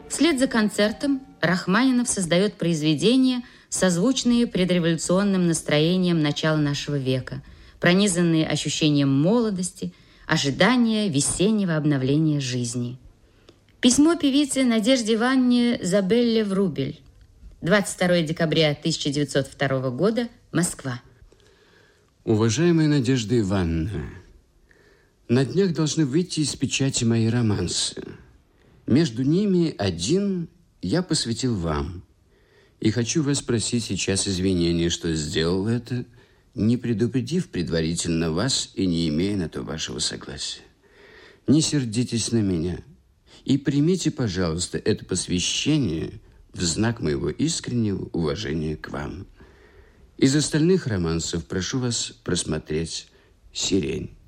Вслед за концертом Рахманинов создает произведения, созвучные предреволюционным настроениям начала нашего века, пронизанные ощущением молодости, ожидания весеннего обновления жизни. Письмо певицы Надежде Ивановне Забелле Врубель. 22 декабря 1902 года, Москва. Уважаемая Надежда Ивановна, на днях должны выйти из печати мои романсы. Между ними один я посвятил вам. И хочу вас просить сейчас извинения, что сделал это, не предупредив предварительно вас и не имея на то вашего согласия. Не сердитесь на меня и примите, пожалуйста, это посвящение в знак моего искреннего уважения к вам. Из остальных романсов прошу вас просмотреть «Сирень».